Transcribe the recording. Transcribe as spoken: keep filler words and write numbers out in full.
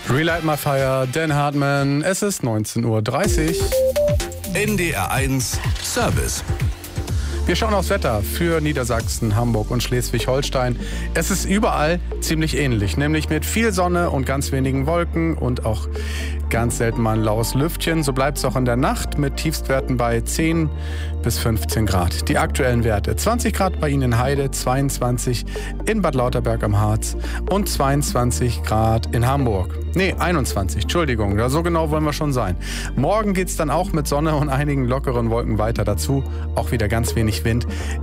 Relight My Fire, Dan Hartman. Es ist neunzehn Uhr dreißig. N D R eins Service. Wir schauen aufs Wetter für Niedersachsen, Hamburg und Schleswig-Holstein. Es ist überall ziemlich ähnlich, nämlich mit viel Sonne und ganz wenigen Wolken und auch ganz selten mal ein laues Lüftchen. So bleibt es auch in der Nacht mit Tiefstwerten bei zehn bis fünfzehn Grad. Die aktuellen Werte: zwanzig Grad bei Ihnen in Heide, zweiundzwanzig in Bad Lauterberg am Harz und zweiundzwanzig Grad in Hamburg. Nee, einundzwanzig, Entschuldigung, ja, so genau wollen wir schon sein. Morgen geht's dann auch mit Sonne und einigen lockeren Wolken weiter. Dazu auch wieder ganz wenig Wind.